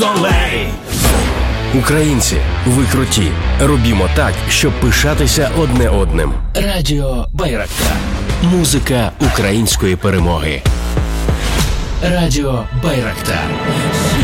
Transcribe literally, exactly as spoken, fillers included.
Солей! Українці, ви круті. Робімо так, щоб пишатися одне одним. Радіо Байрактар. Музика української перемоги. Радіо Байрактар.